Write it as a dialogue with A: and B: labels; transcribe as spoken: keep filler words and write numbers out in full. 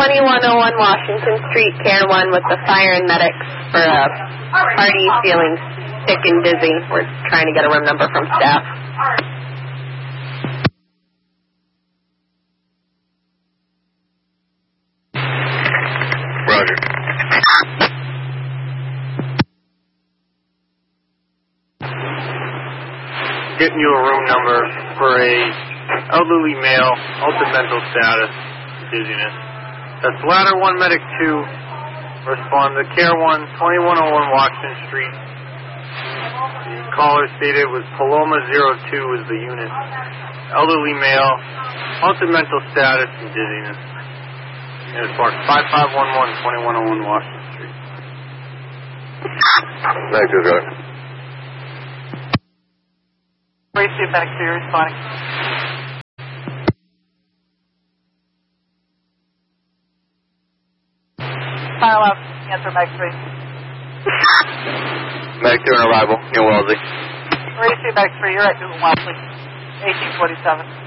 A: twenty-one oh one Washington Street, Care one with the fire and medics for a party feeling sick and dizzy. We're trying to get a room number from staff.
B: Roger. Getting you a room number for a elderly male, altered mental status, dizziness. That's Ladder one, Medic two. Respond to Care one, twenty-one oh one Washington Street. The caller stated was Paloma zero two was the unit. Elderly male, altered mental status, and dizziness. And it's marked five five one one, twenty-one oh one Washington Street.
C: Thank you, sir.
D: Tracy, Medic two, responding. File out, answer Medic three.
C: Medic two on arrival, New Wellesley.
D: Tracy, Medic three, you're at Newton Wellesley, eighteen forty-seven.